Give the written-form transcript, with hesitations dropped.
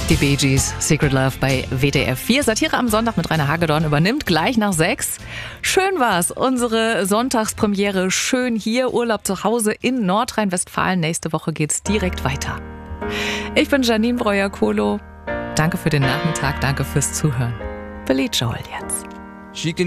Die Bee Gees, Secret Love bei WDR 4. Satire am Sonntag mit Rainer Hagedorn übernimmt gleich nach 6. Schön war's, unsere Sonntagspremiere. Schön hier, Urlaub zu Hause in Nordrhein-Westfalen. Nächste Woche geht's direkt weiter. Ich bin Janine Breuer-Kohlo. Danke für den Nachmittag, danke fürs Zuhören. Billy Joel jetzt.